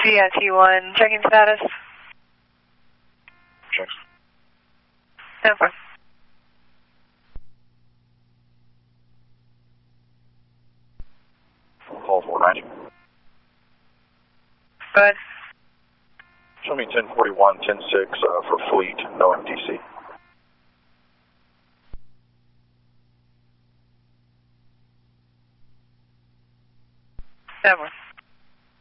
T1, checking status. Checks. 10-4. Call 490. Go ahead. Show me 1041, 106 for fleet, no MDC. Never.